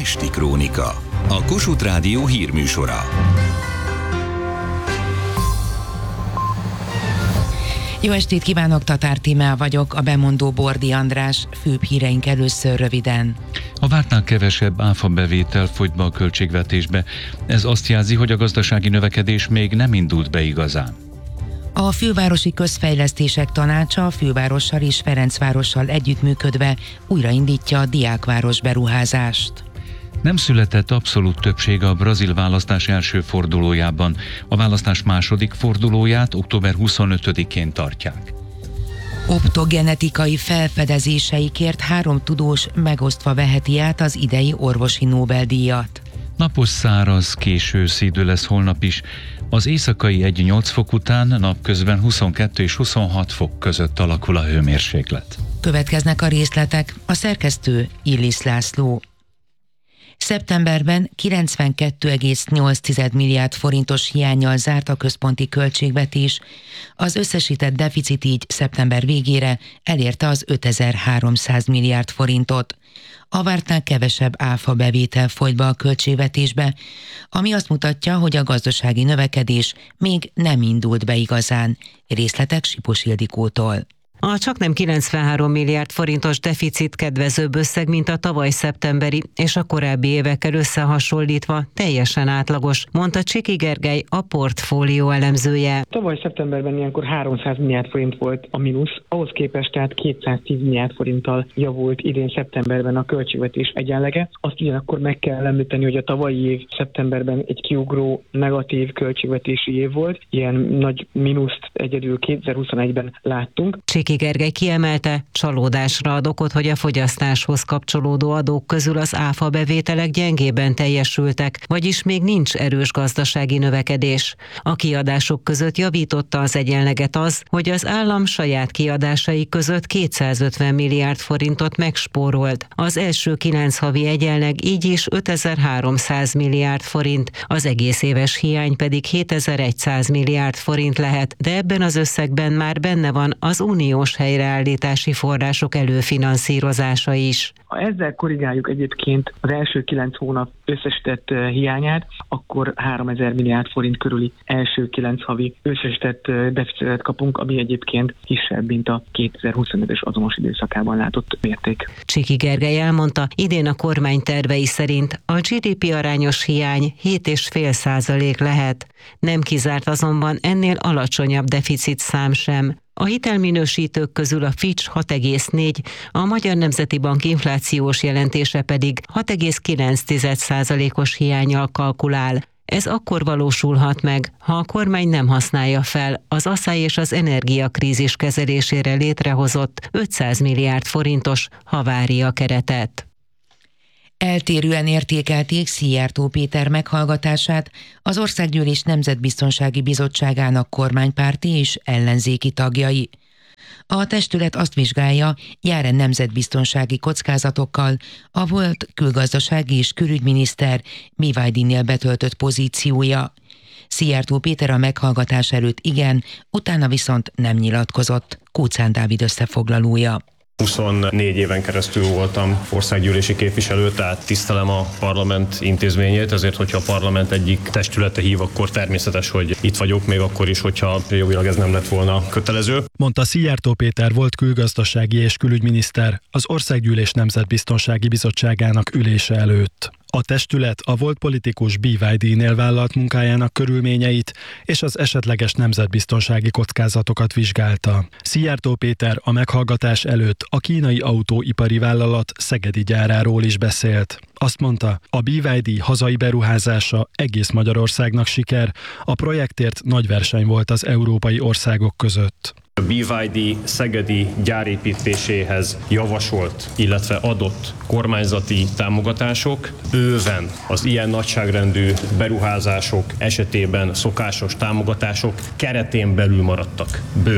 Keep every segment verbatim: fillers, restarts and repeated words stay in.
Esti Krónika, a Kossuth Rádió hírműsora. Jó estét kívánok, Tatár Tímea vagyok, a bemondó Bordi András, főbb híreink először röviden. A vártnál kevesebb áfa bevétel fogy be a költségvetésbe. Ez azt jelzi, hogy a gazdasági növekedés még nem indult be igazán. A Fővárosi Közfejlesztések Tanácsa a fővárossal és Ferencvárossal együttműködve újraindítja a diákváros beruházást. Nem született abszolút többség a brazil választás első fordulójában. A választás második fordulóját október huszonötödikén tartják. Optogenetikai felfedezéseikért három tudós megosztva veheti át az idei orvosi Nobel-díjat. Napos, száraz, késő őszi idő lesz holnap is. Az éjszakai egy-nyolc fok után napközben huszonkettő és huszonhat fok között alakul a hőmérséklet. Következnek a részletek, a szerkesztő Illis László. Szeptemberben kilencvenkettő egész nyolc milliárd forintos hiánnyal zárt a központi költségvetés, az összesített deficit így szeptember végére elérte az ötezer-háromszáz milliárd forintot. A vártnál kevesebb áfa bevétel folyt be a költségvetésbe, ami azt mutatja, hogy a gazdasági növekedés még nem indult be igazán. Részletek Sipos Ildikótól. A csaknem kilencvenhárom milliárd forintos deficit kedvezőbb összeg, mint a tavaly szeptemberi, és a korábbi évekkel összehasonlítva teljesen átlagos, mondta Csiki Gergely, a portfólió elemzője. Tavaly szeptemberben ilyenkor háromszáz milliárd forint volt a mínusz, ahhoz képest tehát kétszáztíz milliárd forinttal javult idén szeptemberben a költségvetés egyenlege. Azt ugyanakkor meg kell említeni, hogy a tavalyi év szeptemberben egy kiugró negatív költségvetési év volt, ilyen nagy mínuszt egyedül kétezer-huszonegyben láttunk. Csiki Gergely kiemelte, csalódásra ad okot, hogy a fogyasztáshoz kapcsolódó adók közül az áfa bevételek gyengében teljesültek, vagyis még nincs erős gazdasági növekedés. A kiadások között javította az egyenleget az, hogy az állam saját kiadásai között kétszázötven milliárd forintot megspórolt. Az első kilenc havi egyenleg így is ötezer-háromszáz milliárd forint, az egész éves hiány pedig hétezer-száz milliárd forint lehet, de ebben az összegben már benne van az unió helyreállítási források előfinanszírozása is. Ha ezzel korrigáljuk egyébként az első kilenc hónap összesített hiányát, akkor háromezer milliárd forint körüli első kilenc havi összesített deficitet kapunk, ami egyébként kisebb, mint a kétezer-huszonötös azonos időszakában látott mérték. Csiki Gergely elmondta, idén a kormány tervei szerint a gé dé pé arányos hiány hét egész öt százalék lehet. Nem kizárt azonban ennél alacsonyabb deficit szám sem. A hitelminősítők közül a Fitch hat egész négy, a Magyar Nemzeti Bank inflációs jelentése pedig hat egész kilenc százalékos hiánnyal kalkulál. Ez akkor valósulhat meg, ha a kormány nem használja fel az asszály és az energiakrízis kezelésére létrehozott ötszáz milliárd forintos havária keretet. Eltérően értékelték Szijjártó Péter meghallgatását az Országgyűlés Nemzetbiztonsági Bizottságának kormánypárti és ellenzéki tagjai. A testület azt vizsgálja, jár-e nemzetbiztonsági kockázatokkal a volt külgazdasági és külügyminiszter Bivaydénél betöltött pozíciója. Szijjártó Péter a meghallgatás előtt igen, utána viszont nem nyilatkozott. Kóczán Dávid összefoglalója. huszonnégy éven keresztül voltam országgyűlési képviselő, tehát tisztelem a parlament intézményét, ezért, hogyha a parlament egyik testülete hív, akkor természetes, hogy itt vagyok, még akkor is, hogyha jogilag ez nem lett volna kötelező. Mondta Szijjártó Péter volt külgazdasági és külügyminiszter az Országgyűlés Nemzetbiztonsági Bizottságának ülése előtt. A testület a volt politikus Bivaydénél vállalt munkájának körülményeit és az esetleges nemzetbiztonsági kockázatokat vizsgálta. Szijjártó Péter a meghallgatás előtt a kínai autóipari vállalat szegedi gyáráról is beszélt. Azt mondta, a bé vé dé hazai beruházása egész Magyarországnak siker, a projektért nagy verseny volt az európai országok között. A bé vé dé szegedi gyárépítéséhez javasolt, illetve adott kormányzati támogatások bőven az ilyen nagyságrendű beruházások esetében szokásos támogatások keretén belül maradtak. Bőven.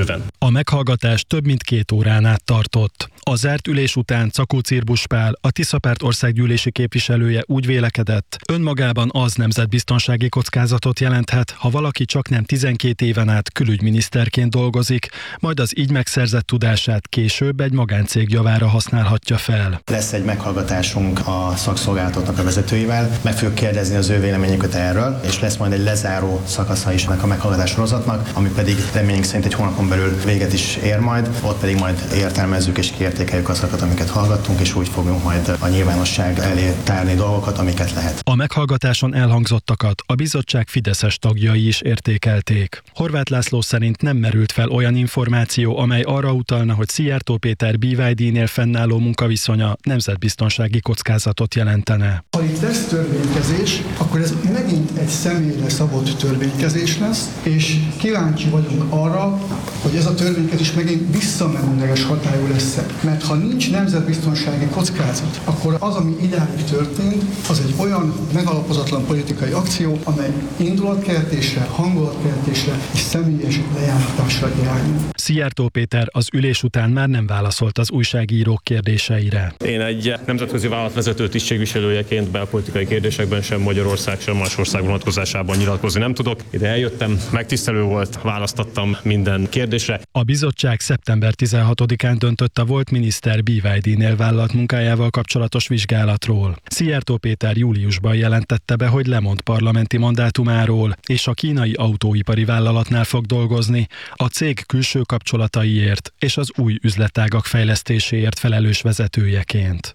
A meghallgatás több mint két órán át tartott. A zárt ülés után Czakó Cirbusz Pál, a Tiszapárt országgyűlési képviselője úgy vélekedett, önmagában az nemzetbiztonsági kockázatot jelenthet, ha valaki csak nem tizenkét éven át külügyminiszterként dolgozik, majd az így megszerzett tudását később egy magáncég javára használhatja fel. Lesz egy meghallgatásunk a szakszolgálatoknak a vezetőivel, meg fogjuk kérdezni az ő véleményüket erről, és lesz majd egy lezáró szakasza is ennek a meghallgatás sorozatnak, ami pedig reményünk szerint egy hónapon belül véget is ér majd, ott pedig majd értelmezzük és kiértékeljük azokat, amiket hallgattunk, és úgy fogunk majd a nyilvánosság elé tárni dolgokat, amiket lehet. A meghallgatáson elhangzottakat a bizottság fideszes tagjai is értékelték. Horváth László szerint nem merült fel olyan információ, amely arra utalna, hogy Szijjártó Péter bé vé dé-nél fennálló munkaviszonya nemzetbiztonsági kockázatot jelentene. Ha itt lesz törvénykezés, akkor ez megint egy személyre szabott törvénykezés lesz, és kíváncsi vagyunk arra, hogy ez a törvénykezés megint visszamenőleges hatályú lesz. Mert ha nincs nemzetbiztonsági kockázat, akkor az, ami idáig történt, az egy olyan megalapozatlan politikai akció, amely indulatkeltésre, hangulatkeltésre és személyes lejáratásra irányul. Szijjártó Péter az ülés után már nem válaszolt az újságírók kérdéseire. Én egy nemzetközi vállalatvezető tisztségviselőjeként belpolitikai kérdésekben sem Magyarország, sem más ország vonatkozásában nyilatkozni nem tudok. Ide eljöttem, megtisztelő volt, választottam minden kérdésre. A bizottság szeptember tizenhatodikán döntött a volt miniszter bé vé dé-nél vállalt munkájával kapcsolatos vizsgálatról. Szijjártó Péter júliusban jelentette be, hogy lemond parlamenti mandátumáról, és a kínai autóipari vállalatnál fog dolgozni, a cég külső kapcsolataiért és az új üzletágak fejlesztéséért felelős vezetőjeként.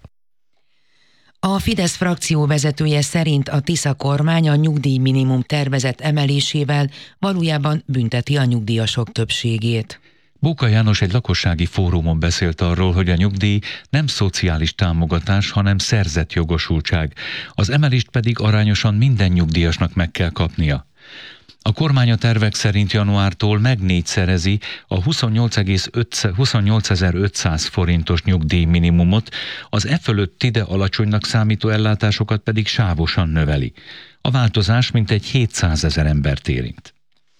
A Fidesz frakció vezetője szerint a Tisza kormány a nyugdíjminimum tervezett emelésével valójában bünteti a nyugdíjasok többségét. Bóka János egy lakossági fórumon beszélt arról, hogy a nyugdíj nem szociális támogatás, hanem szerzett jogosultság. Az emelést pedig arányosan minden nyugdíjasnak meg kell kapnia. A kormány a tervek szerint januártól megnégyszerezi a huszonnyolcezer-ötszáz forintos nyugdíjminimumot, az e fölött ide alacsonynak számító ellátásokat pedig sávosan növeli. A változás mintegy hétszázezer embert érint.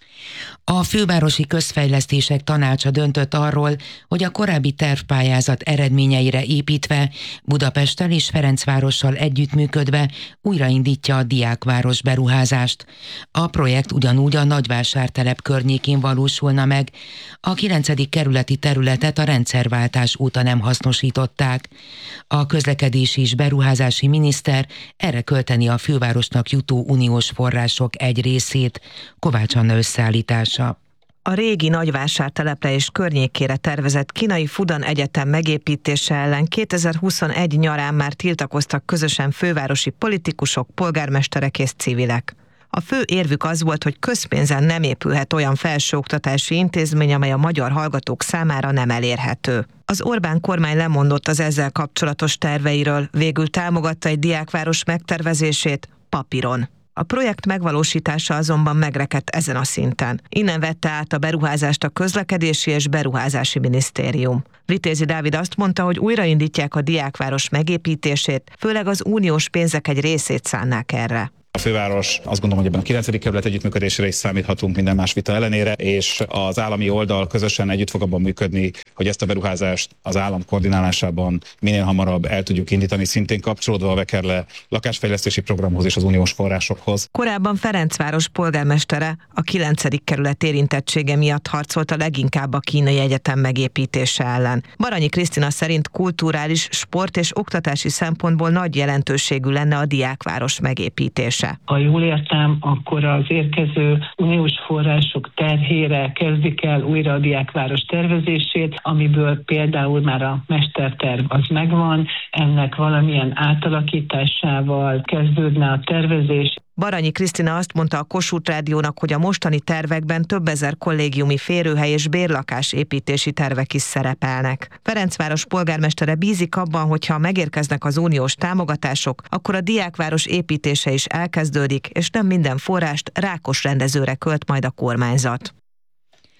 A Fővárosi Közfejlesztések Tanácsa döntött arról, hogy a korábbi tervpályázat eredményeire építve, Budapesttel és Ferencvárossal együttműködve újraindítja a Diákváros beruházást. A projekt ugyanúgy a Nagyvásártelep környékén valósulna meg. A kilencedik kerületi területet a rendszerváltás óta nem hasznosították. A közlekedési és beruházási miniszter erre költeni a fővárosnak jutó uniós források egy részét. Kovács Anna összeállítása. A régi Nagyvásártelepre és környékére tervezett kínai Fudan Egyetem megépítése ellen kétezer-huszonegy nyarán már tiltakoztak közösen fővárosi politikusok, polgármesterek és civilek. A fő érvük az volt, hogy közpénzen nem épülhet olyan felsőoktatási intézmény, amely a magyar hallgatók számára nem elérhető. Az Orbán kormány lemondott az ezzel kapcsolatos terveiről, végül támogatta egy diákváros megtervezését papíron. A projekt megvalósítása azonban megrekedt ezen a szinten. Innen vette át a beruházást a Közlekedési és Beruházási Minisztérium. Vitézi Dávid azt mondta, hogy újraindítják a diákváros megépítését, főleg az uniós pénzek egy részét szánnák erre. A főváros azt gondolom, hogy ebben a kilencedik kerület együttműködésére is számíthatunk minden más vita ellenére, és az állami oldal közösen együtt fog abban működni, hogy ezt a beruházást az állam koordinálásában minél hamarabb el tudjuk indítani, szintén kapcsolódva a Vekerle lakásfejlesztési programhoz és az uniós forrásokhoz. Korábban Ferencváros polgármestere a kilencedik kerület érintettsége miatt harcolt a leginkább a kínai egyetem megépítése ellen. Baranyi Krisztina szerint kulturális, sport és oktatási szempontból nagy jelentőségű lenne a diákváros megépítése. Ha jól értem, akkor az érkező uniós források terhére kezdik el újra a diákváros tervezését, amiből például már a mesterterv az megvan, ennek valamilyen átalakításával kezdődne a tervezés. Baranyi Krisztina azt mondta a Kossuth Rádiónak, hogy a mostani tervekben több ezer kollégiumi férőhely és bérlakás építési tervek is szerepelnek. Ferencváros polgármestere bízik abban, hogy ha megérkeznek az uniós támogatások, akkor a diákváros építése is elkezdődik, és nem minden forrást Rákos rendezőre költ majd a kormányzat.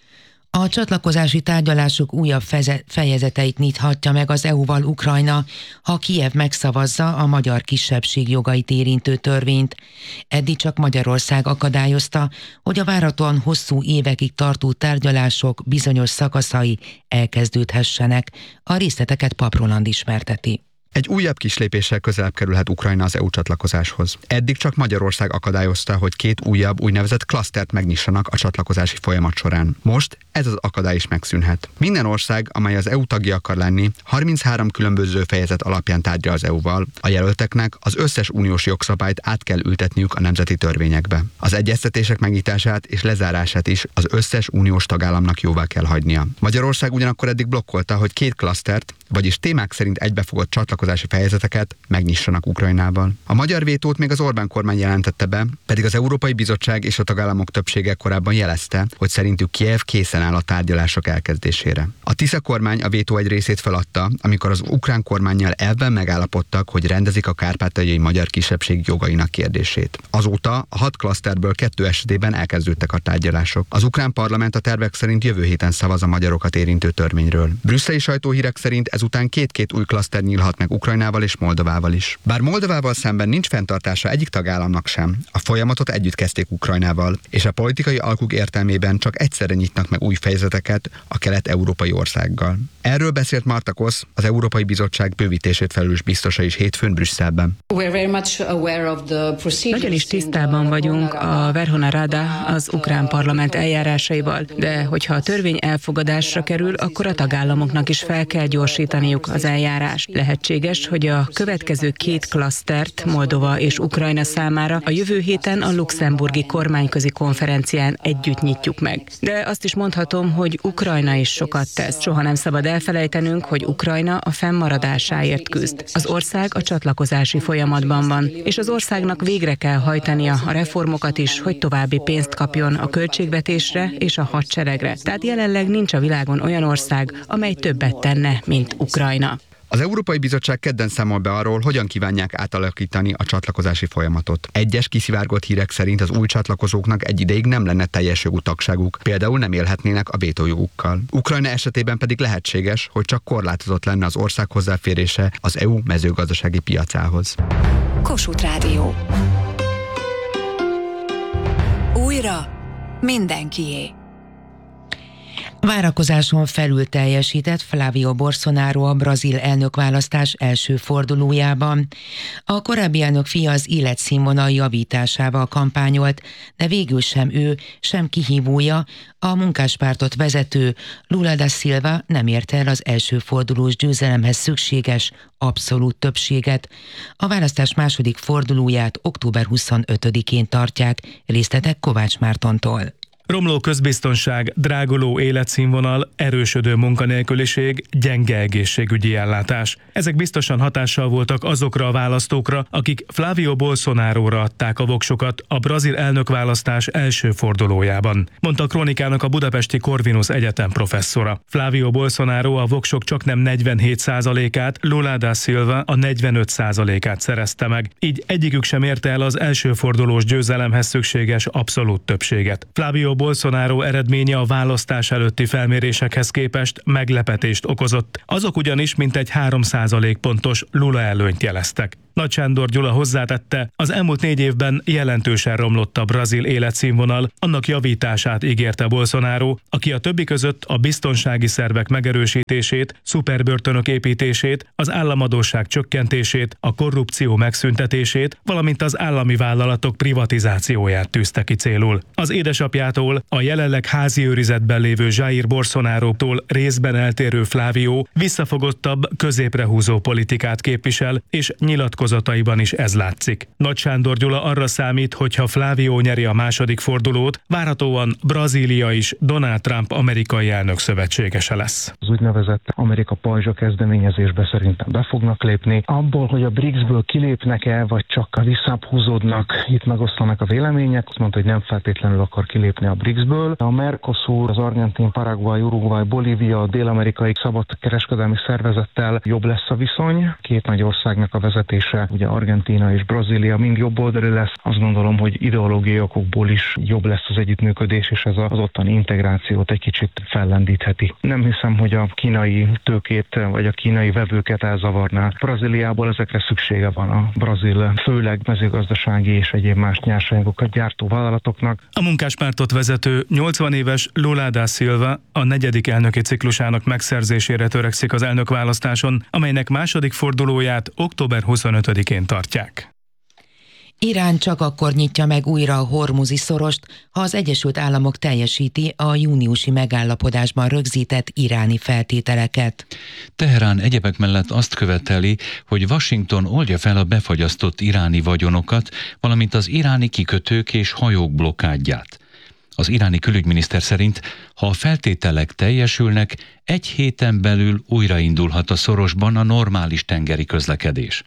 A csatlakozási tárgyalások újabb fejezeteit nyithatja meg az é u-val Ukrajna, ha Kijev megszavazza a magyar kisebbség jogait érintő törvényt. Eddig csak Magyarország akadályozta, hogy a várhatóan hosszú évekig tartó tárgyalások bizonyos szakaszai elkezdődhessenek. A részleteket Pap Roland ismerteti. Egy újabb kislépéssel közelebb kerülhet Ukrajna az é u csatlakozáshoz. Eddig csak Magyarország akadályozta, hogy két újabb úgynevezett klasztert megnyissanak a csatlakozási folyamat során. Most ez az akadály is megszűnhet. Minden ország, amely az é u tagja akar lenni, harminchárom különböző fejezet alapján tárgyal az é u-val. A jelölteknek az összes uniós jogszabályt át kell ültetniük a nemzeti törvényekbe. Az egyeztetések megnyitását és lezárását is az összes uniós tagállamnak jóvá kell hagynia. Magyarország ugyanakkor eddig blokkolta, hogy két klasztert, vagyis témák szerint egybefogott csatlakozási fejezeteket megnyissanak Ukrajnával. A magyar vétót még az Orbán kormány jelentette be, pedig az Európai Bizottság és a tagállamok többsége korábban jelezte, hogy szerintük Kijev készen áll a tárgyalások elkezdésére. A Tisza kormány a vétó egy részét feladta, amikor az ukrán kormánnyal elvben megállapodtak, hogy rendezik a kárpátaljai magyar kisebbség jogainak kérdését. Azóta a hat klaszterből kettő esetében elkezdődtek a tárgyalások. Az ukrán parlament a tervek szerint jövő héten szavaz a magyarokat érintő törvényről. Brüsszeli sajtóhírek szerint ezután két-két új klaszter nyílhat meg Ukrajnával és Moldovával is. Bár Moldovával szemben nincs fenntartása egyik tagállamnak sem, a folyamatot együtt kezdték Ukrajnával, és a politikai alkuk értelmében csak egyszerre nyitnak meg új fejezeteket a kelet-európai országgal. Erről beszélt Marta Kosz, az Európai Bizottság bővítését felelős biztosa is hétfőn Brüsszelben. Nagyon is tisztában vagyunk a Verhovna Rada az ukrán parlament eljárásaival, de hogyha a törvény elfogadásra kerül, akkor a tagállamoknak is fel kell gyorsítaniuk az eljárást. Lehetséges, hogy a következő két klasztert Moldova és Ukrajna számára a jövő héten a luxemburgi kormányközi konferencián együtt nyitjuk meg. De azt is mondhatom, hogy Ukrajna is sokat tesz. Soha nem szabad elfelejtenünk, hogy Ukrajna a fennmaradásáért küzd. Az ország a csatlakozási folyamatban van, és az országnak végre kell hajtania a reformokat is, hogy további pénzt kapjon a költségvetésre és a hadseregre. Tehát jelenleg nincs a világon olyan ország, amely többet tenne, mint Ukrajna. Az Európai Bizottság kedden számol be arról, hogyan kívánják átalakítani a csatlakozási folyamatot. Egyes kiszivárgott hírek szerint az új csatlakozóknak egy ideig nem lenne teljes jogú tagságuk, például nem élhetnének a vétójogukkal. Ukrajna esetében pedig lehetséges, hogy csak korlátozott lenne az ország hozzáférése az é u mezőgazdasági piacához. Kossuth Rádió. Újra mindenkié. Várakozáson felül teljesített Flávio Bolsonaro a brazil elnökválasztás első fordulójában. A korábbi elnök fia az életszínvonal javításával kampányolt, de végül sem ő, sem kihívója, a munkáspártot vezető Lula da Silva nem érte el az első fordulós győzelemhez szükséges abszolút többséget. A választás második fordulóját október huszonötödikén tartják. Részletek Kovács Mártontól. Romló közbiztonság, dráguló életszínvonal, erősödő munkanélküliség, gyenge egészségügyi ellátás. Ezek biztosan hatással voltak azokra a választókra, akik Flávio Bolsonaróra adták a voksokat a brazil elnökválasztás első fordulójában, mondta a Krónikának a budapesti Corvinus Egyetem professzora. Flávio Bolsonaro a voksok csaknem negyvenhét százalékát, Lula da Silva a negyvenöt százalékát szerezte meg. Így egyikük sem érte el az első fordulós győzelemhez szükséges abszolút többséget. Flávio Bolsonaro eredménye a választás előtti felmérésekhez képest meglepetést okozott. Azok ugyanis mintegy három százalék pontos Lula előnyt jeleztek. Nagy Sándor Gyula hozzátette, az elmúlt négy évben jelentősen romlott a brazil életszínvonal, annak javítását ígérte Bolsonaro, aki a többi között a biztonsági szervek megerősítését, szuperbörtönök építését, az államadósság csökkentését, a korrupció megszüntetését, valamint az állami vállalatok privatizációját tűzte ki célul. Az édesapjától, a jelenleg házi őrizetben lévő Jair Bolsonarótól részben eltérő Flávio visszafogottabb, középre húzó politikát képvisel, és nyilatkozataiban is ez látszik. Nagy Sándor Gyula arra számít, hogy ha Flávio nyeri a második fordulót, várhatóan Brazília is Donald Trump amerikai elnök szövetségese lesz. Az úgynevezett Amerika pajzsa kezdeményezésbe szerintem be fognak lépni. Abból, hogy a BRICS-ből kilépnek-e, vagy csak visszább húzódnak, itt megoszlanak a vélemények. Azt mondta, hogy nem feltétlenül akar kilépni a BRICS-ből. A Mercosur, az Argentin, Paraguay, Uruguay, Bolívia, dél-amerikai szabad kereskedelmi szervezettel jobb lesz a viszony. Két nagy országnak a vezetése illetve ugye Argentína és Brazília mind jobboldali lesz. Azt gondolom, hogy ideológiai okokból is jobb lesz az együttműködés, és ez az ottani integrációt egy kicsit fellendítheti. Nem hiszem, hogy a kínai tőkét vagy a kínai vevőket elzavarná. Brazíliából ezekre szüksége van a brazil, főleg mezőgazdasági és egyéb más nyersanyagokat gyártó vállalatoknak. A Munkáspártot vezető nyolcvan éves Lula da Silva a negyedik elnöki ciklusának megszerzésére törekszik az elnökválasztáson, amelynek második fordulóját október huszonötödikén tartják. Irán csak akkor nyitja meg újra a Hormuzi szorost, ha az Egyesült Államok teljesíti a júniusi megállapodásban rögzített iráni feltételeket. Teherán egyebek mellett azt követeli, hogy Washington oldja fel a befagyasztott iráni vagyonokat, valamint az iráni kikötők és hajók blokkádját. Az iráni külügyminiszter szerint, ha a feltételek teljesülnek, egy héten belül újraindulhat a szorosban a normális tengeri közlekedés.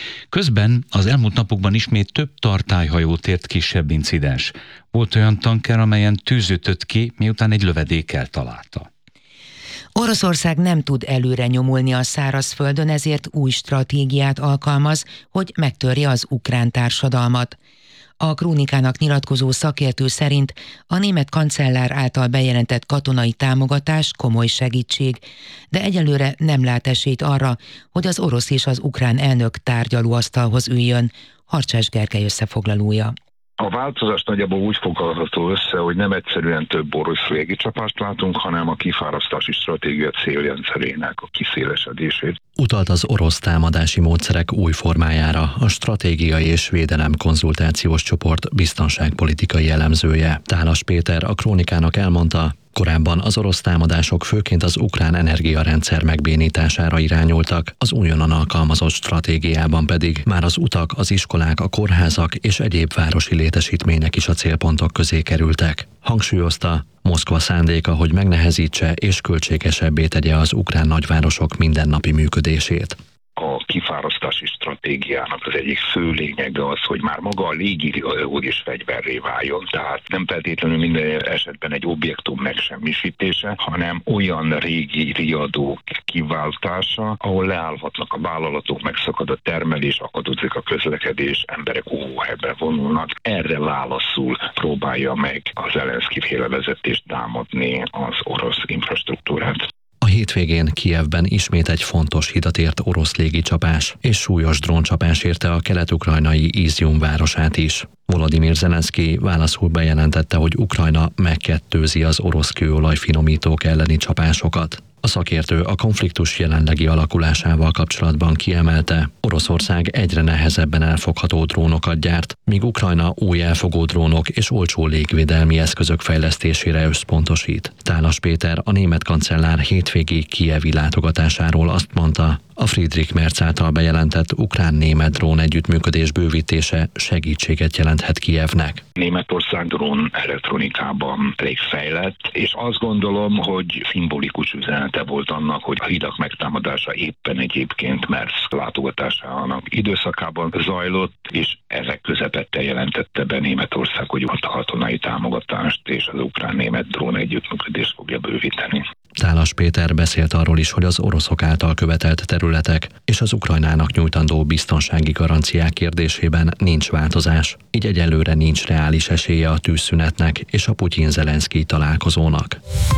Közben az elmúlt napokban ismét több tartályhajót ért kisebb incidens. Volt olyan tanker, amelyen tűz ütött ki, miután egy lövedék eltalálta. Oroszország nem tud előre nyomulni a szárazföldön, ezért új stratégiát alkalmaz, hogy megtörje az ukrán társadalmat. A Krónikának nyilatkozó szakértő szerint a német kancellár által bejelentett katonai támogatás komoly segítség, de egyelőre nem lát esélyt arra, hogy az orosz és az ukrán elnök tárgyalóasztalhoz üljön. Harcsás Gergely összefoglalója. A változás nagyjából úgy foglalható össze, hogy nem egyszerűen több orosz légicsapást látunk, hanem a kifárasztási stratégia célrendszerének a kiszélesedését. Utalt az orosz támadási módszerek új formájára a stratégiai és védelem konzultációs csoport biztonságpolitikai elemzője. Tálas Péter a Krónikának elmondta, korábban az orosz támadások főként az ukrán energiarendszer megbénítására irányultak, az újonnan alkalmazott stratégiában pedig már az utak, az iskolák, a kórházak és egyéb városi létesítmények is a célpontok közé kerültek. Hangsúlyozta, Moszkva szándéka, hogy megnehezítse és költségesebbé tegye az ukrán nagyvárosok mindennapi működését. A kifárasztási stratégiának az egyik fő lényege az, hogy már maga a légiriadó is fegyverré váljon. Tehát nem feltétlenül minden esetben egy objektum megsemmisítése, hanem olyan régi riadók kiváltása, ahol leállhatnak a vállalatok, megszakad a termelés, akadozik a közlekedés, emberek óvóhelybe vonulnak. Erre válaszul próbálja meg az Zelenszky féle vezetést támadni az orosz infrastruktúrát. A hétvégén Kijevben ismét egy fontos hidat ért orosz légicsapás, és súlyos dróncsapás érte a kelet-ukrajnai Izjum városát is. Volodymyr Zelenszky válaszul bejelentette, hogy Ukrajna megkettőzi az orosz kőolajfinomítók elleni csapásokat. A szakértő a konfliktus jelenlegi alakulásával kapcsolatban kiemelte, Oroszország egyre nehezebben elfogható drónokat gyárt, míg Ukrajna új elfogó drónok és olcsó légvédelmi eszközök fejlesztésére összpontosít. Tálas Péter a német kancellár hétvégi kijevi látogatásáról azt mondta, a Friedrich Merz által bejelentett ukrán-német drón együttműködés bővítése segítséget jelenthet Kijevnek. Németország drón elektronikában elég fejlett, és azt gondolom, hogy szimbolikus üzenete volt annak, hogy a hidak megtámadása éppen egyébként Merz látogatásának időszakában zajlott, és ezek közepette jelentette be Németország, hogy a katonai támogatást és az ukrán-német drón együttműködést fogja bővíteni. Tálas Péter beszélt arról is, hogy az oroszok által követelt területek és az Ukrajnának nyújtandó biztonsági garanciák kérdésében nincs változás, így egyelőre nincs reális esélye a tűzszünetnek és a Putyin-Zelenszky találkozónak.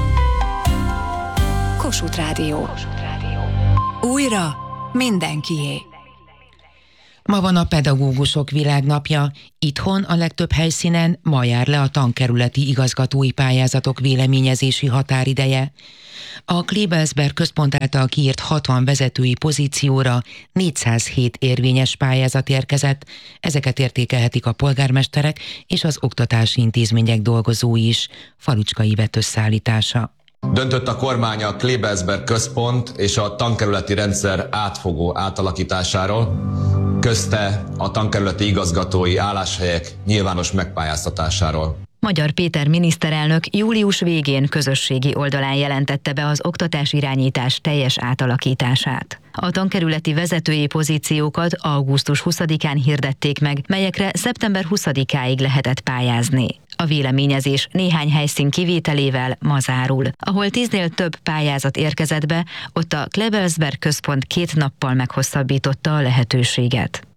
Kossuth Rádió. Újra mindenkié. Ma van a pedagógusok világnapja. Itthon a legtöbb helyszínen ma jár le a tankerületi igazgatói pályázatok véleményezési határideje. A Klebelsberg központ által kiírt hatvan vezetői pozícióra négyszázhét érvényes pályázat érkezett. Ezeket értékelhetik a polgármesterek és az oktatási intézmények dolgozói is. Falucskai Ivett összeállítása. Döntött a kormány a Klebelsberg központ és a tankerületi rendszer átfogó átalakításáról, közte a tankerületi igazgatói álláshelyek nyilvános megpályáztatásáról. Magyar Péter miniszterelnök július végén közösségi oldalán jelentette be az oktatásirányítás teljes átalakítását. A tankerületi vezetői pozíciókat augusztus huszadikán hirdették meg, melyekre szeptember huszadikáig lehetett pályázni. A véleményezés néhány helyszín kivételével ma zárul. Ahol tíznél több pályázat érkezett be, ott a Klebelsberg központ két nappal meghosszabbította a lehetőséget.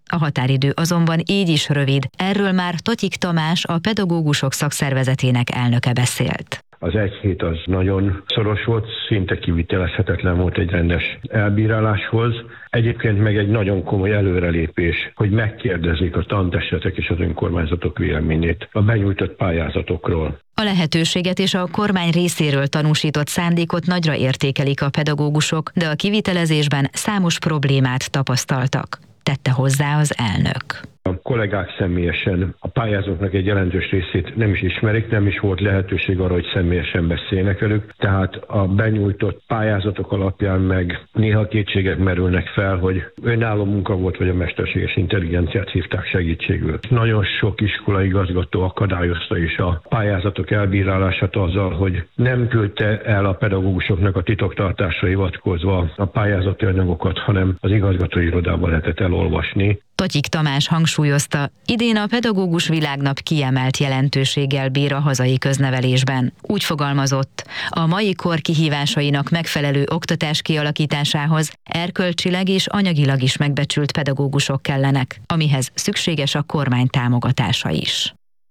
A határidő azonban így is rövid. Erről már Totyik Tamás, a pedagógusok szakszervezetének elnöke beszélt. Az egy hét az nagyon szoros volt, szinte kivitelezhetetlen volt egy rendes elbíráláshoz. Egyébként meg egy nagyon komoly előrelépés, hogy megkérdezik a tantestetek és az önkormányzatok véleményét a benyújtott pályázatokról. A lehetőséget és a kormány részéről tanúsított szándékot nagyra értékelik a pedagógusok, de a kivitelezésben számos problémát tapasztaltak, tette hozzá az elnök. A kollégák személyesen a pályázóknak egy jelentős részét nem is ismerik, nem is volt lehetőség arra, hogy személyesen beszéljenek velük, tehát a benyújtott pályázatok alapján meg néha kétségek merülnek fel, hogy önálló munka volt, vagy a mesterséges intelligenciát hívták segítségül. Nagyon sok iskolai igazgató akadályozta is a pályázatok elbírálását azzal, hogy nem küldte el a pedagógusoknak a titoktartásra hivatkozva a pályázati anyagokat, hanem az igazgatói irodában lehetett elolvasni. Totyik Tamás hangsúlyozta, idén a pedagógus világnap kiemelt jelentőséggel bír a hazai köznevelésben. Úgy fogalmazott, a mai kor kihívásainak megfelelő oktatás kialakításához erkölcsileg és anyagilag is megbecsült pedagógusok kellenek, amihez szükséges a kormány támogatása is.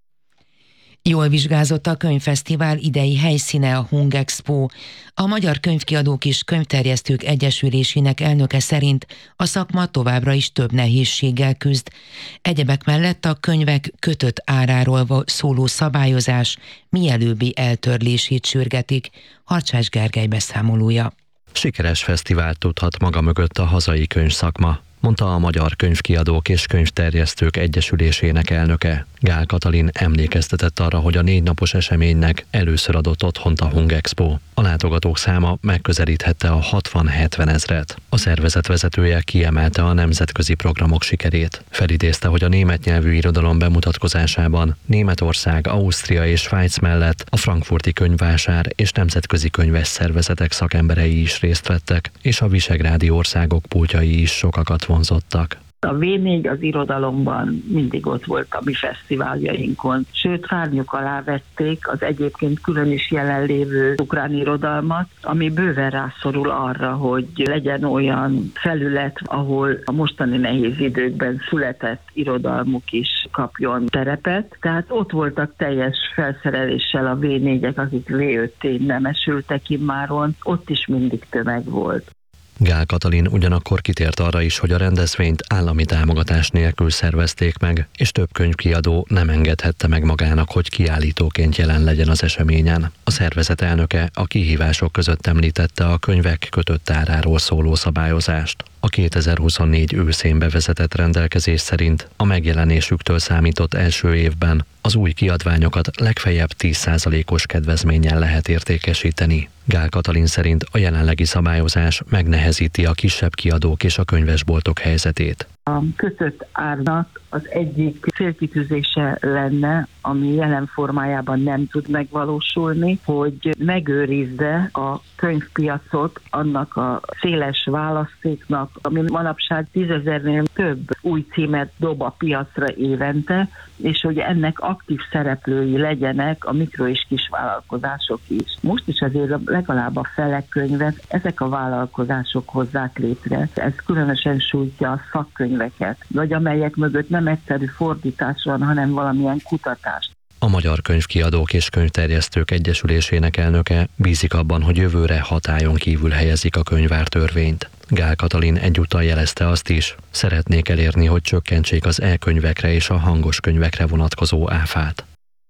Jól vizsgázott a könyvfesztivál idei helyszíne, a Hungexpo. A Magyar Könyvkiadók és Könyvterjesztők Egyesülésének elnöke szerint a szakma továbbra is több nehézséggel küzd. Egyebek mellett a könyvek kötött áráról szóló szabályozás mielőbbi eltörlését sürgetik. Harcsás Gergely beszámolója. Sikeres fesztivált tudhat maga mögött a hazai könyvszakma, mondta a Magyar Könyvkiadók és Könyvterjesztők Egyesülésének elnöke. Gál Katalin emlékeztetett arra, hogy a négy napos eseménynek először adott otthont a Hungexpo. A látogatók száma megközelíthette a hatvan-hetven ezret. A szervezet vezetője kiemelte a nemzetközi programok sikerét. Felidézte, hogy a német nyelvű irodalom bemutatkozásában Németország, Ausztria és Svájc mellett a frankfurti könyvvásár és nemzetközi könyves szervezetek szakemberei is részt vettek, és a visegrádi országok pultjai is sokakat vonzottak. A vé négy az irodalomban mindig ott volt a mi fesztiváljainkon, sőt szárnyuk alá vették az egyébként külön is jelenlévő ukrán irodalmat, ami bőven rászorul arra, hogy legyen olyan felület, ahol a mostani nehéz időkben született irodalmuk is kapjon terepet. Tehát ott voltak teljes felszereléssel a vé négyek, akik vé öt-én nem esültek immáron, ott is mindig tömeg volt. Gál Katalin ugyanakkor kitért arra is, hogy a rendezvényt állami támogatás nélkül szervezték meg, és több könyvkiadó nem engedhette meg magának, hogy kiállítóként jelen legyen az eseményen. A szervezet elnöke a kihívások között említette a könyvek kötött áráról szóló szabályozást. A kétezer-huszonnégy őszén bevezetett rendelkezés szerint a megjelenésüktől számított első évben az új kiadványokat legfeljebb tíz százalékos kedvezménnyel lehet értékesíteni. Gál Katalin szerint a jelenlegi szabályozás megnehezíti a kisebb kiadók és a könyvesboltok helyzetét. A kötött árnak az egyik célkitűzése lenne, ami jelen formájában nem tud megvalósulni, hogy megőrizze a könyvpiacot annak a széles választéknak, ami manapság tízezernél több új címet dob a piacra évente, és hogy ennek aktív szereplői legyenek a mikro- és kisvállalkozások is. Most is azért legalább a fele könyvet ezek a vállalkozások hozzák létre. Ez különösen sújtja a szakkönyveket, vagy amelyek mögött nem egyszerű fordítás van, hanem valamilyen kutatás. A Magyar Könyvkiadók és Könyvterjesztők Egyesülésének elnöke bízik abban, hogy jövőre hatályon kívül helyezik a könyvártörvényt. Gál Katalin egyúttal jelezte azt is, szeretnék elérni, hogy csökkentsék az e-könyvekre és a hangos könyvekre vonatkozó áfát.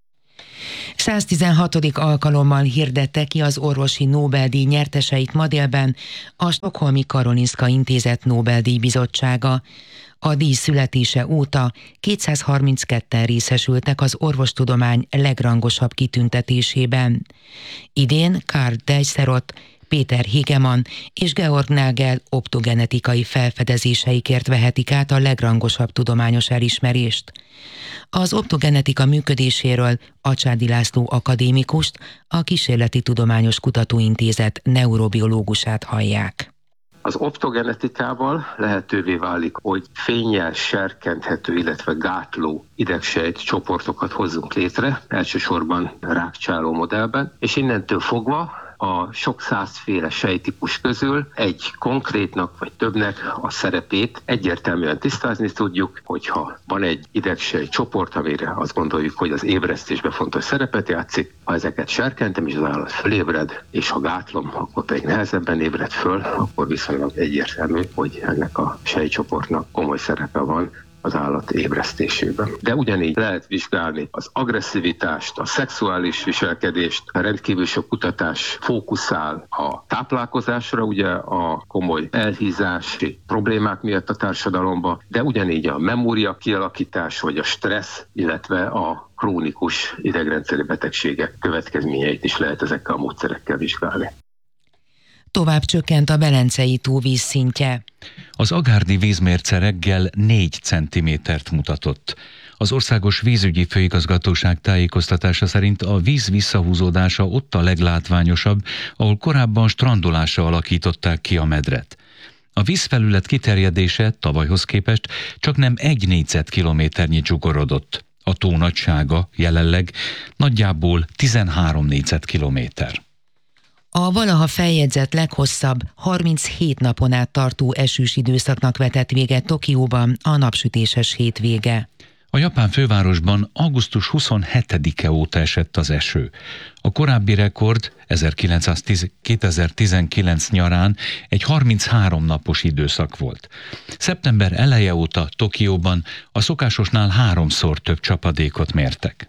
száztizenhatodik alkalommal hirdette ki az orvosi Nobel-díj nyerteseit ma délben a Stockholmi Karolinska Intézet Nobel-díj bizottsága. A díj születése óta kétszázharmincketten részesültek az orvostudomány legrangosabb kitüntetésében. Idén Karl Deisserot, Péter Higeman és Georg Nagel optogenetikai felfedezéseikért vehetik át a legrangosabb tudományos elismerést. Az optogenetika működéséről Acsádi László akadémikust, a Kísérleti Tudományos Kutatóintézet neurobiológusát hallják. Az optogenetikával lehetővé válik, hogy fénnyel serkenthető, illetve gátló idegsejt csoportokat hozzunk létre, elsősorban rákcsáló modellben, és innentől fogva a sok százféle sejtípus közül egy konkrétnak vagy többnek a szerepét egyértelműen tisztázni tudjuk, hogyha van egy idegsejt csoport, amire azt gondoljuk, hogy az ébresztésben fontos szerepet játszik, ha ezeket serkentem és az állat fölébred, és ha gátlom, akkor pedig nehezebben ébred föl, akkor viszonylag egyértelmű, hogy ennek a sejtcsoportnak komoly szerepe van az állat ébresztésében. De ugyanígy lehet vizsgálni az agresszivitást, a szexuális viselkedést, a rendkívül sok kutatás fókuszál a táplálkozásra, ugye a komoly elhízási problémák miatt a társadalomban, de ugyanígy a memória kialakítás, vagy a stressz, illetve a krónikus idegrendszeri betegségek következményeit is lehet ezekkel a módszerekkel vizsgálni. Tovább csökkent a Belencei tó vízszintje. Az agárdi vízmérce reggel négy centimétert mutatott. Az Országos Vízügyi Főigazgatóság tájékoztatása szerint a víz visszahúzódása ott a leglátványosabb, ahol korábban strandolásra alakították ki a medret. A vízfelület kiterjedése tavalyhoz képest csak nem egy négyzetkilométernyi csugorodott. A tó nagysága jelenleg nagyjából tizenhárom négyzetkilométer. A valaha feljegyzett leghosszabb, harminchét napon át tartó esős időszaknak vetett véget Tokióban a napsütéses hétvége. A japán fővárosban augusztus huszonhetedike óta esett az eső. A korábbi rekord kétezer-tizenkilenc nyarán egy harminchárom napos időszak volt. Szeptember eleje óta Tokióban a szokásosnál háromszor több csapadékot mértek.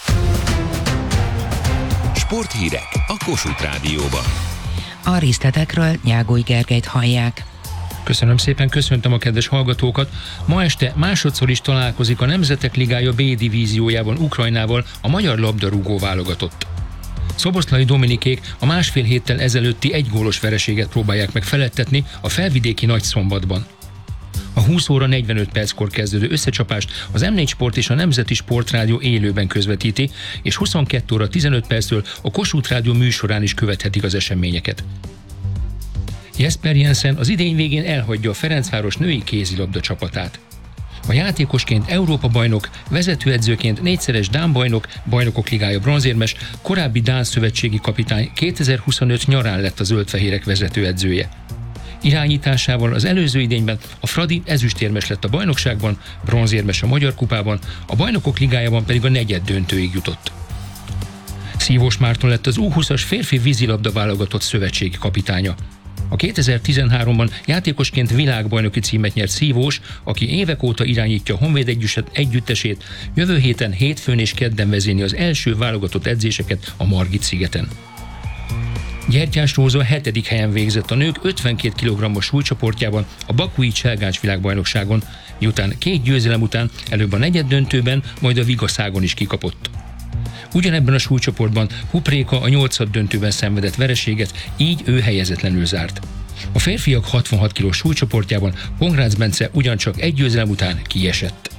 Sporthírek a Kossuth Rádióban. A részletekről Nyágoly Gergelyt hallják. Köszönöm szépen, köszöntöm a kedves hallgatókat. Ma este másodszor is találkozik a Nemzetek Ligája B divíziójában Ukrajnával a magyar labdarúgó válogatott. Szoboszlai Dominikék a másfél héttel ezelőtti egygólos vereséget próbálják meg feledtetni a felvidéki Nagyszombatban. A húsz óra negyvenöt perckor kezdődő összecsapást az em négy Sport és a Nemzeti Sportrádió élőben közvetíti, és huszonkettő óra tizenöt perctől a Kossuth Rádió műsorán is követhetik az eseményeket. Jesper Jensen az idény végén elhagyja a Ferencváros női kézilabda csapatát. A játékosként Európa-bajnok, vezetőedzőként négyszeres dán bajnok, Bajnokok Ligája bronzérmes, korábbi dán szövetségi kapitány kétezer-huszonöt nyarán lett a zöldfehérek vezetőedzője. Irányításával az előző idényben a Fradi ezüstérmes lett a bajnokságban, bronzérmes a Magyar Kupában, a Bajnokok Ligájában pedig a negyed döntőig jutott. Szívós Márton lett az U húszas férfi vízilabda válogatott szövetségi kapitánya. A kétezer-tizenháromban játékosként világbajnoki címet nyert Szívós, aki évek óta irányítja a Honvéd együttesét, jövő héten hétfőn és kedden vezényli az első válogatott edzéseket a Margit-szigeten. Gyertyás Róza hetedik helyen végzett a nők ötvenkét kilogrammos súlycsoportjában a bakui cselgáns világbajnokságon, miután két győzelem után előbb a negyeddöntőben, majd a Vigaszágon is kikapott. Ugyanebben a súlycsoportban Hupréka a nyolcad döntőben szenvedett vereséget, így ő helyezetlenül zárt. A férfiak hatvanhat kilós súlycsoportjában Pongrácz Bence ugyancsak egy győzelem után kiesett.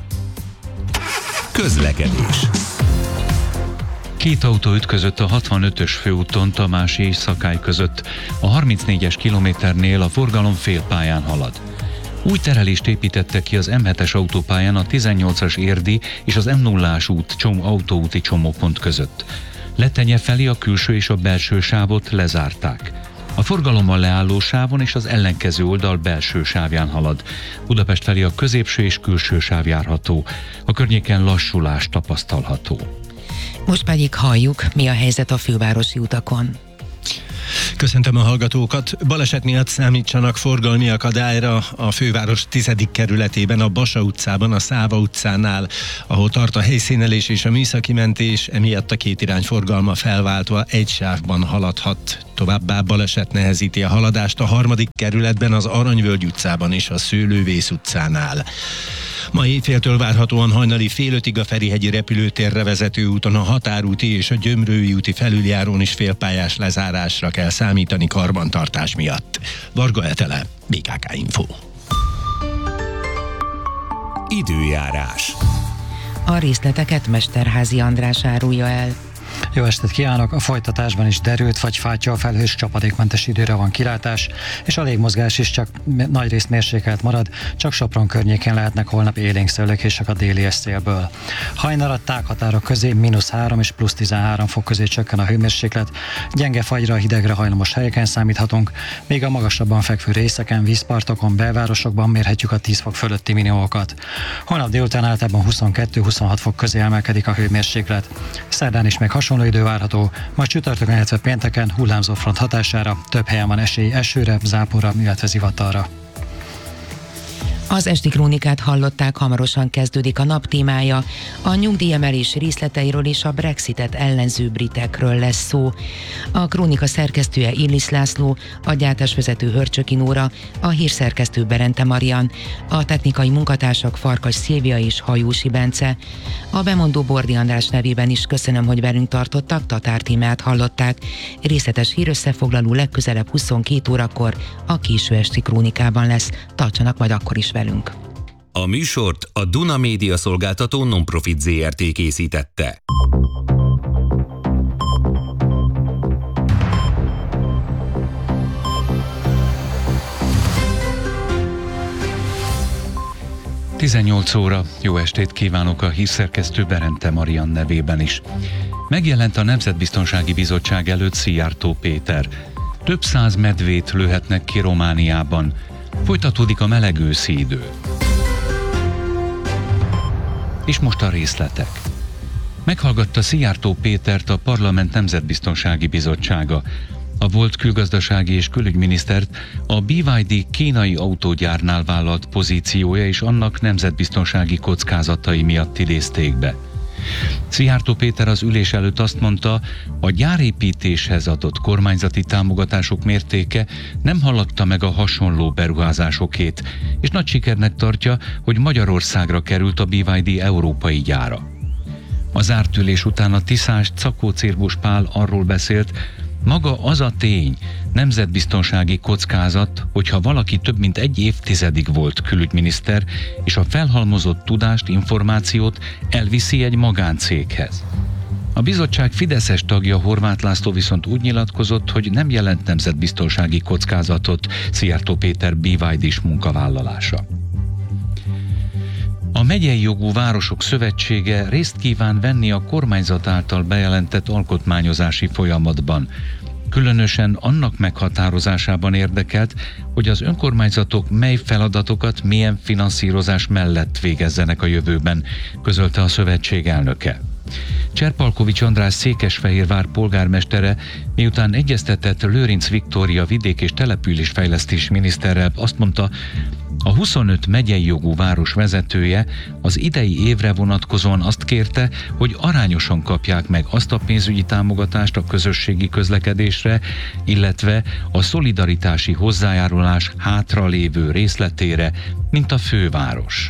Közlekedés. Két autó ütközött a hatvanötös főúton Tamási és Szakály között. A harmincnégyes kilométernél a forgalom félpályán halad. Új terelést építettek ki az em hetes autópályán a tizennyolcas érdi és az em nullás út csom autóúti csomópont között. Letenye felé a külső és a belső sávot lezárták. A forgalom a leálló sávon és az ellenkező oldal belső sávján halad. Budapest felé a középső és külső sáv járható. A környéken lassulás tapasztalható. Most pedig halljuk, mi a helyzet a fővárosi utakon. Köszöntöm a hallgatókat! Baleset miatt számítsanak forgalmi akadályra a főváros tizedik kerületében, a Basa utcában, a Száva utcánál, ahol tart a helyszínelés és a műszaki mentés, emiatt a két irány forgalma felváltva egy sávban haladhat. Továbbá baleset nehezíti a haladást a harmadik kerületben, az Aranyvölgy utcában és a Szőlővész utcánál. Ma éjféltől várhatóan hajnali fél ötig a Ferihegyi repülőtérre vezető úton, a Határúti és a Gyömrői úti felüljárón is félpályás lezárásra kell számítani karbantartás miatt. Varga Etele, bé ká ká Info. Időjárás. A részleteket Mesterházy András árulja el. Jó estét kívánok! A folytatásban is derült vagy fátyol felhős csapadékmentes időre van kilátás, és a légmozgás is csak nagyrészt mérsékelt marad, csak Sopron környékén lehetnek holnap élénk szőlőkések a déli szélből. Hajnal tághatárok közé mínusz három és plusz tizenhárom fok közé csökken a hőmérséklet, gyenge fagyra, hidegre hajlamos helyeken számíthatunk, még a magasabban fekvő részeken, vízpartokon, belvárosokban mérhetjük a tíz fok fölötti minimumоkat. Holnap délután általában huszonkettő-huszonhat fok közé emelkedik a hőmérséklet. Szerdán is még hasonló idő várható, majd csütörtökön, illetve pénteken hullámzó front hatására több helyen van esély esőre, záporra, illetve zivatarra. Az esti krónikát hallották, hamarosan kezdődik a nap témája. A nyugdíjemelés részleteiről és a Brexitet ellenző britekről lesz szó. A krónika szerkesztője Illis László, a gyártásvezető Hörcsöki Nóra, a hírszerkesztő Berente Marian, a technikai munkatársak Farkas Szilvia és Hajósi Bence. A bemondó Bordi András nevében is köszönöm, hogy velünk tartottak, Tatár Tímát hallották. Részletes hírösszefoglaló legközelebb huszonkét órakor a késő esti krónikában lesz. Tartsanak majd akkor is velünk. A műsort a Duna Média Szolgáltató Nonprofit zé er té készítette. tizennyolc óra, jó estét kívánok a hírszerkesztő Berente Marian nevében is. Megjelent a Nemzetbiztonsági Bizottság előtt Szijjártó Péter. Több száz medvét lőhetnek ki Romániában. Folytatódik a meleg őszi idő. És most a részletek. Meghallgatta Szijjártó Pétert a Parlament Nemzetbiztonsági Bizottsága. A volt külgazdasági és külügyminisztert a bé vé dé kínai autógyárnál vállalt pozíciója és annak nemzetbiztonsági kockázatai miatt idézték be. Szijjártó Péter az ülés előtt azt mondta, a gyárépítéshez adott kormányzati támogatások mértéke nem haladta meg a hasonló beruházásokét, és nagy sikernek tartja, hogy Magyarországra került a bé vé dé európai gyára. A zárt ülés után a tiszás Czakó-Cirbus Pál arról beszélt, maga az a tény, nemzetbiztonsági kockázat, hogyha valaki több mint egy évtizedig volt külügyminiszter, és a felhalmozott tudást, információt elviszi egy magáncéghez. A bizottság fideszes tagja Horváth László viszont úgy nyilatkozott, hogy nem jelent nemzetbiztonsági kockázatot Szijjártó Péter bé vé dés munkavállalása. A Megyei Jogú Városok Szövetsége részt kíván venni a kormányzat által bejelentett alkotmányozási folyamatban. Különösen annak meghatározásában érdekelt, hogy az önkormányzatok mely feladatokat milyen finanszírozás mellett végezzenek a jövőben, közölte a szövetség elnöke. Cserpalkovics András Székesfehérvár polgármestere, miután egyeztetett Lőrinc Viktória vidék- és településfejlesztés miniszterrel, azt mondta, a huszonöt megyei jogú város vezetője az idei évre vonatkozóan azt kérte, hogy arányosan kapják meg azt a pénzügyi támogatást a közösségi közlekedésre, illetve a szolidaritási hozzájárulás hátralévő részletére, mint a főváros.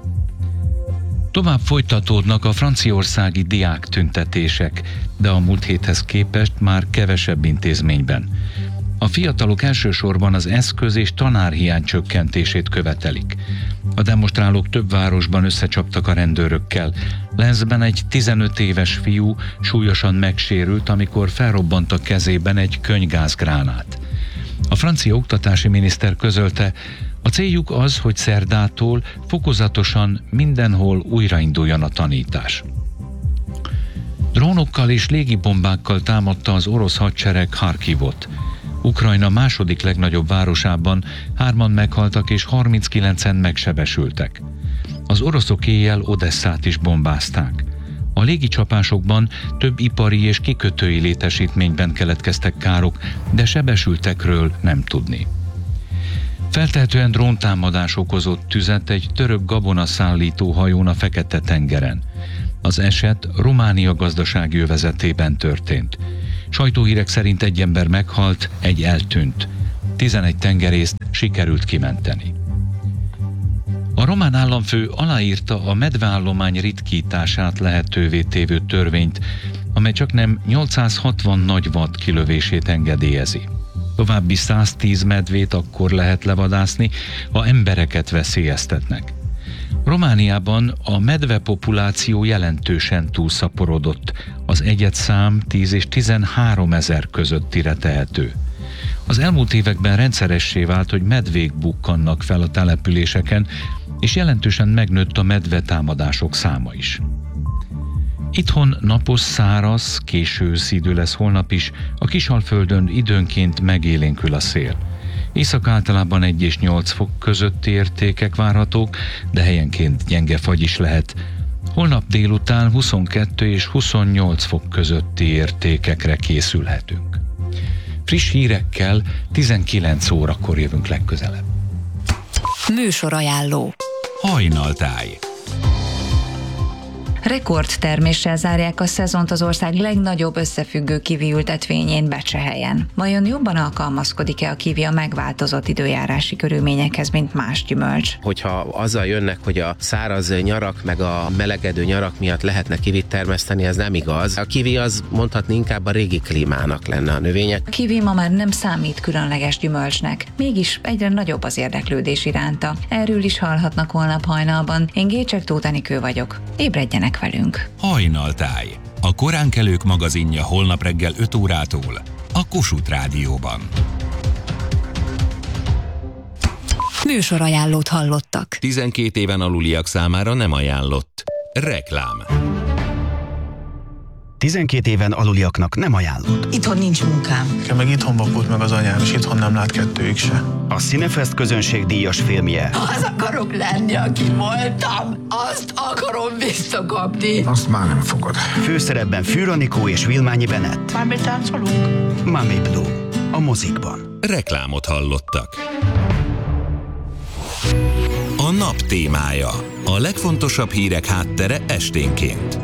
Tovább folytatódnak a franciaországi diák tüntetések, de a múlt héthez képest már kevesebb intézményben. A fiatalok elsősorban az eszköz- és tanárhiány csökkentését követelik. A demonstrálók több városban összecsaptak a rendőrökkel. Lenzben egy tizenöt éves fiú súlyosan megsérült, amikor felrobbant a kezében egy könygázgránát. A francia oktatási miniszter közölte, a céljuk az, hogy szerdától fokozatosan mindenhol újrainduljon a tanítás. Drónokkal és légibombákkal támadta az orosz hadsereg Harkivot. Ukrajna második legnagyobb városában hárman meghaltak és harminckilencen megsebesültek. Az oroszok éjjel Odesszát is bombázták. A légicsapásokban több ipari és kikötői létesítményben keletkeztek károk, de sebesültekről nem tudni. Feltehetően dróntámadás okozott tüzet egy török gabonaszállító hajón a Fekete-tengeren. Az eset Románia gazdasági övezetében történt. Sajtóhírek szerint egy ember meghalt, egy eltűnt. tizenegy tengerészt sikerült kimenteni. A román államfő aláírta a medveállomány ritkítását lehetővé tévő törvényt, amely csaknem nyolcszázhatvan nagyvad kilövését engedélyezi. További száztíz medvét akkor lehet levadászni, ha embereket veszélyeztetnek. Romániában a medve populáció jelentősen túlszaporodott. Az egyedszám tíz és tizenhárom ezer közöttire tehető. Az elmúlt években rendszeressé vált, hogy medvék bukkannak fel a településeken, és jelentősen megnőtt a medvetámadások száma is. Itthon napos, száraz, késő őszi idő lesz holnap is, a Kisalföldön időnként megélénkül a szél. Észak általában egy és nyolc fok közötti értékek várhatók, de helyenként gyenge fagy is lehet. Holnap délután huszonkettő és huszonnyolc fok közötti értékekre készülhetünk. Friss hírekkel tizenkilenc órakor jövünk legközelebb. Műsorajánló. Hajnaltáj. Rekordterméssel zárják a szezont az ország legnagyobb összefüggő kivi ültetvényén, Becsehelyen. Vajon jobban alkalmazkodik-e a kivi a megváltozott időjárási körülményekhez, mint más gyümölcs? Hogyha azzal jönnek, hogy a száraz nyarak meg a melegedő nyarak miatt lehetne kivit termeszteni, ez nem igaz. A kivi az mondhatni inkább a régi klímának lenne a növények. A kivi ma már nem számít különleges gyümölcsnek, mégis egyre nagyobb az érdeklődés iránta. Erről is hallhatnak holnap hajnalban. Én Gécsek Tóth Enikő vagyok. Ébredjenek velünk. Hajnaltáj. A koránkelők magazinja holnap reggel öt órától a Kossuth Rádióban. Műsorajánlót hallottak. tizenkét éven aluliak számára nem ajánlott. Reklám. tizenkét éven aluliaknak nem ajánlott. Itthon nincs munkám. Nekem meg itthon vakult meg az anyám, és itthon nem lát kettőjük se. A Cinefest közönségdíjas filmje. Az akarok lenni, aki voltam. Azt akarom visszakapni. Azt már nem fogod. Főszerepben Fűr Anikó és Vilmányi Bennett. Már táncolunk? Mami Blue. A mozikban. Reklámot hallottak. A nap témája. A legfontosabb hírek háttere esténként.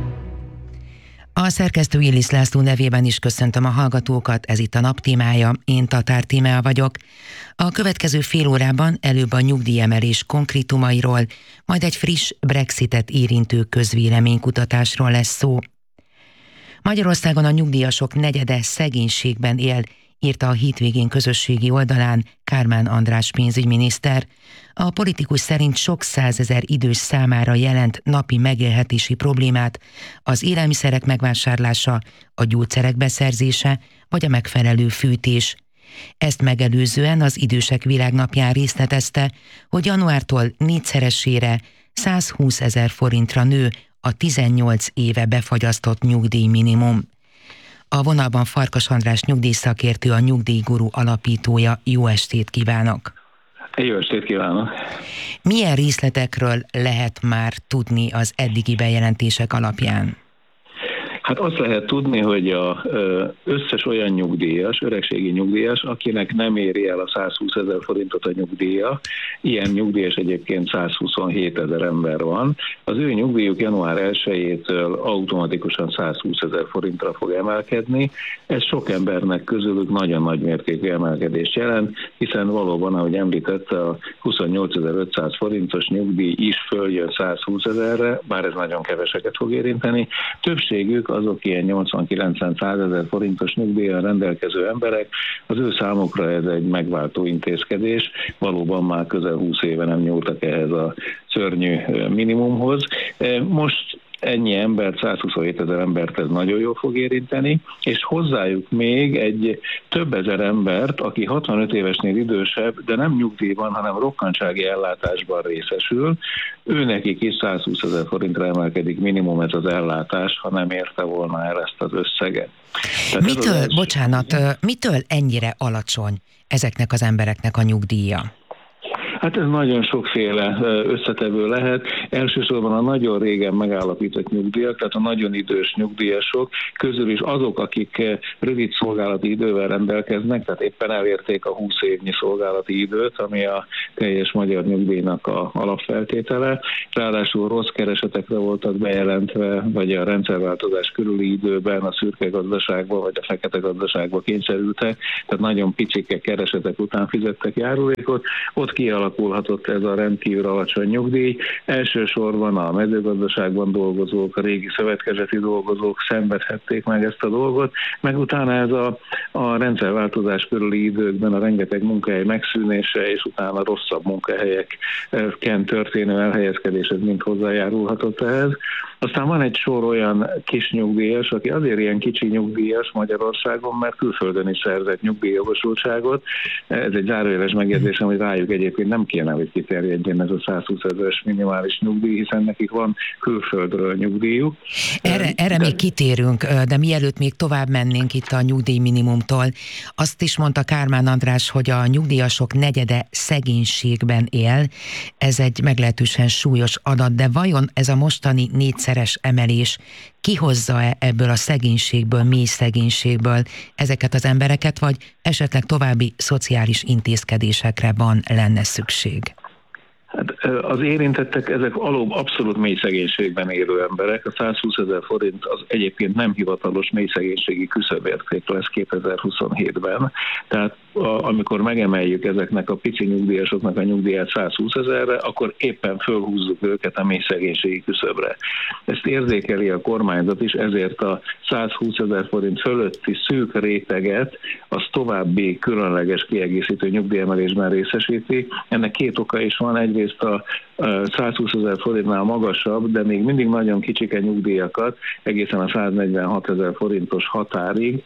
A szerkesztő Illis László nevében is köszöntöm a hallgatókat, ez itt a Nap témája, én Tatár Tímea vagyok. A következő fél órában előbb a nyugdíjemelés konkrétumairól, majd egy friss Brexitet érintő közvéleménykutatásról lesz szó. Magyarországon a nyugdíjasok negyede szegénységben él, írta a hétvégén közösségi oldalán Kármán András pénzügyminiszter. A politikus szerint sok százezer idős számára jelent napi megélhetési problémát az élelmiszerek megvásárlása, a gyógyszerek beszerzése vagy a megfelelő fűtés. Ezt megelőzően az Idősek Világnapján részletezte, hogy januártól négyszeresére százhúszezer forintra nő a tizennyolc éve befagyasztott nyugdíjminimum. A vonalban Farkas András nyugdíjszakértő, a Nyugdíjguru alapítója. Jó estét kívánok! Jó estét kívánok! Milyen részletekről lehet már tudni az eddigi bejelentések alapján? Hát azt lehet tudni, hogy az összes olyan nyugdíjas, öregségi nyugdíjas, akinek nem éri el a százhúszezer forintot a nyugdíja, ilyen nyugdíjas egyébként százhuszonhétezer ember van, az ő nyugdíjuk január elsejétől automatikusan százhúszezer forintra fog emelkedni. Ez sok embernek közülük nagyon nagy mértékű emelkedést jelent, hiszen valóban, ahogy említette, a huszonnyolcezer-ötszáz forintos nyugdíj is följön százhúszezerre, bár ez nagyon keveseket fog érinteni. Többségük azok ilyen nyolcvan-kilencven-százezer forintos nyugdíjjal rendelkező emberek, az ő számukra ez egy megváltó intézkedés, valóban már közel húsz éve nem nyúltak ehhez a szörnyű minimumhoz. Most ennyi embert, százhuszonhétezer embert ez nagyon jól fog érinteni, és hozzájuk még egy több ezer embert, aki hatvanöt évesnél idősebb, de nem nyugdíjban, hanem rokkantsági ellátásban részesül. Őnekik is százhúszezer forintra emelkedik minimum ez az ellátás, ha nem érte volna el ezt az összeget. Tehát mitől, az bocsánat, mitől ennyire alacsony ezeknek az embereknek a nyugdíja? Hát ez nagyon sokféle összetevő lehet. Elsősorban a nagyon régen megállapított nyugdíjak, tehát a nagyon idős nyugdíjasok közül is azok, akik rövid szolgálati idővel rendelkeznek, tehát éppen elérték a húsz évnyi szolgálati időt, ami a teljes magyar nyugdíjnak a alapfeltétele. Ráadásul rossz keresetekre voltak bejelentve, vagy a rendszerváltozás körüli időben a szürke gazdaságba, vagy a fekete gazdaságba kényszerültek, tehát nagyon picsike keresetek után fizettek járulékot. Ott kialakult kialakulhatott ez a rendkívül alacsony nyugdíj. Elsősorban a mezőgazdaságban dolgozók, a régi szövetkezeti dolgozók szenvedhették meg ezt a dolgot, meg utána ez a, a rendszerváltozás körüli időkben a rengeteg munkahely megszűnése, és utána rosszabb munkahelyeken történő elhelyezkedés, ez mind hozzájárulhatott ehhez. Aztán van egy sor olyan kis nyugdíjas, aki azért ilyen kicsi nyugdíjas Magyarországon, mert külföldön is szerzett nyugdíjjogosultságot. Ez egy zárójeles megjegyzésem, hogy rájuk egyébként nem kéne, hogy kiterjedjen ez a százhúsz ezeres minimális nyugdíj, hiszen nekik van külföldről nyugdíjuk. Erre, erre de... még kitérünk, de mielőtt még tovább mennénk itt a nyugdíjminimumtól, azt is mondta Kármán András, hogy a nyugdíjasok negyede szegénységben él. Ez egy meglehetősen súlyos adat, de vajon ez a mostani négyszeres emelés kihozza-e ebből a szegénységből, mély szegénységből ezeket az embereket, vagy esetleg további szociális intézkedésekre van lenne szükség? Hát az érintettek, ezek alól abszolút mély szegénységben élő emberek. A százhúsz ezer forint az egyébként nem hivatalos mély szegénységi küszöbérték lesz kétezer-huszonhétben. Tehát a, amikor megemeljük ezeknek a pici nyugdíjasoknak a nyugdíját százhúsz ezerre, akkor éppen fölhúzzuk őket a mély szegénységi küszöbre. Ezt érzékeli a kormányzat is, ezért a százhúsz ezer forint fölötti szűk réteget az további különleges kiegészítő nyugdíjemelésben részesíti. Ennek két oka is van. Egyrészt a százhúsz ezer forintnál magasabb, de még mindig nagyon kicsike nyugdíjakat, egészen a száznegyvenhat ezer forintos határig.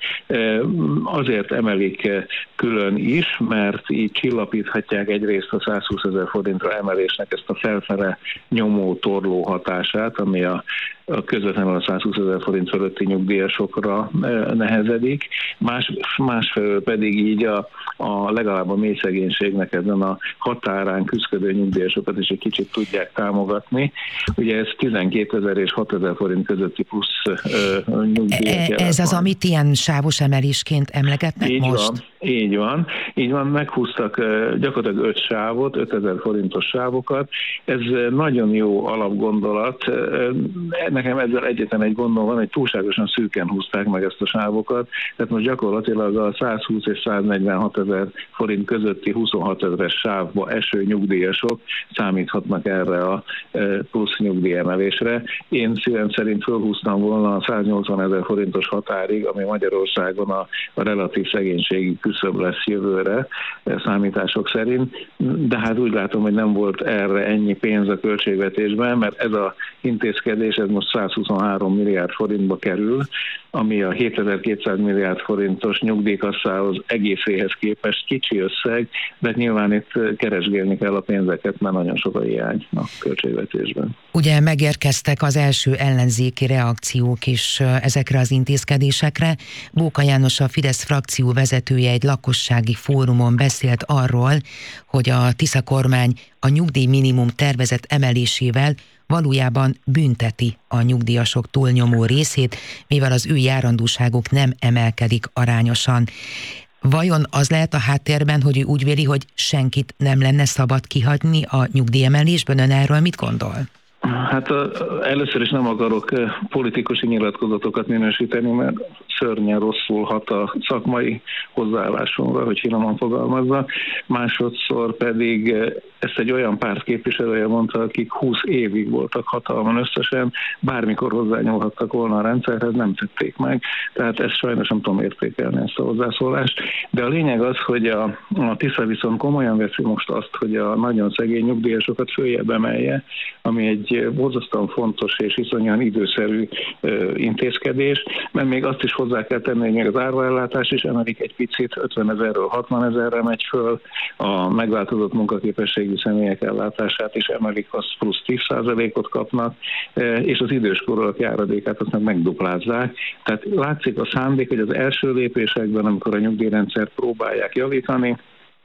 Azért emelik külön is, mert így csillapíthatják egyrészt a százhúsz ezer forintra emelésnek ezt a felfele nyomó torló hatását, ami a a közvetlenül a százhúsz ezer forint fölötti nyugdíjasokra nehezedik, más, másfelől pedig így a, a legalább a mély szegénységnek ezen a határán küszködő nyugdíjasokat is egy kicsit tudják támogatni. Ugye ez tizenkétezer és hatezer forint közötti plusz uh, nyugdíjat jelent. Ez az, amit ilyen sávos emelésként emlegetnek így most? Van, így van. Így van, meghúztak uh, gyakorlatilag öt sávot, ötezer forintos sávokat. Ez uh, nagyon jó alapgondolat. Uh, Nekem ezzel egyetlen egy gondom van, hogy túlságosan szűken húzták meg ezt a sávokat, tehát most gyakorlatilag a százhúsz és száznegyvenhat ezer forint közötti huszonhat ezeres sávba eső nyugdíjasok számíthatnak erre a plusz nyugdíjemelésre. Én szívem szerint fölhúztam volna a száznyolcvan ezer forintos határig, ami Magyarországon a, a relatív szegénységi küszöb lesz jövőre számítások szerint, de hát úgy látom, hogy nem volt erre ennyi pénz a költségvetésben, mert ez az intézkedés, ez most százhuszonhárom milliárd forintba kerül, ami a hétezer-kétszáz milliárd forintos nyugdíjkasszához egészéhez képest kicsi összeg, de nyilván itt keresgélni kell a pénzeket, mert nagyon sok a hiány a költségvetésben. Ugye megérkeztek az első ellenzéki reakciók is ezekre az intézkedésekre. Bóka János, a Fidesz frakció vezetője egy lakossági fórumon beszélt arról, hogy a Tisza kormány a nyugdíjminimum tervezett emelésével valójában bünteti a nyugdíjasok túlnyomó részét, mivel az ő járandóságuk nem emelkedik arányosan. Vajon az lehet a háttérben, hogy ő úgy véli, hogy senkit nem lenne szabad kihagyni a nyugdíjemelésben? Ön erről mit gondol? Hát először is nem akarok politikusi nyilatkozatokat minősíteni, mert szörnyen rosszul hat a szakmai hozzáállásunkra, hogy finoman fogalmazza. Másodszor pedig ezt egy olyan párt képviselője mondta, akik húsz évig voltak hatalmon összesen, bármikor hozzányúlhattak volna a rendszerhez, nem tették meg. Tehát ezt sajnos nem tudom értékelni, ezt a hozzászólást. De a lényeg az, hogy a, a Tisza viszont komolyan veszi most azt, hogy a nagyon szegény nyugdíjasokat följebb emelje, ami egy borzasztóan fontos és iszonyan időszerű ö, intézkedés, mert még azt is hozzá kell tenni, hogy még az áruellátás is emelik egy picit, ötven ezerről hatvan ezerre megy föl, a megváltozott munkaképességű személyek ellátását is emelik, az plusz tíz százalékot kapnak, és az időskorúak járadékát azt meg megduplázzák. Tehát látszik a szándék, hogy az első lépésekben, amikor a nyugdíjrendszert próbálják javítani,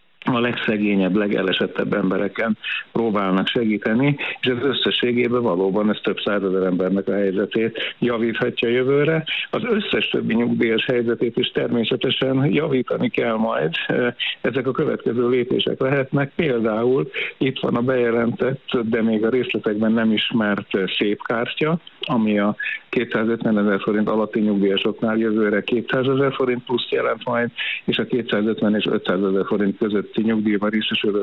a legszegényebb, legelesettebb embereken próbálnak segíteni, és ez összességében valóban ez több százezer embernek a helyzetét javíthatja jövőre. Az összes többi nyugdíjas helyzetét is természetesen javítani kell majd. Ezek a következő lépések lehetnek. Például itt van a bejelentett, de még a részletekben nem ismert szép kártya, ami a kétszázötven ezer forint alatti nyugdíjasoknál jövőre kétszáz ezer forint plusz jelent majd, és a kétszázötven és ötszáz ezer forint közötti nyugdíjban részesülő